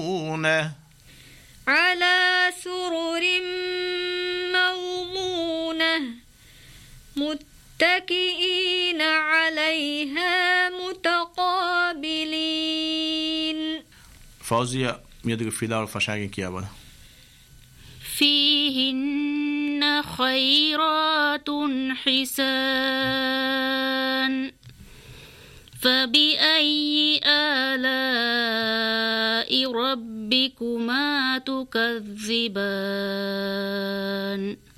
على سرر موضونة متكئين عليها متقابلين. فوزية ميدك في دار فشاكين كيابا. فيهن خيرات حسان فبأي آلاء ربكما تكذبان.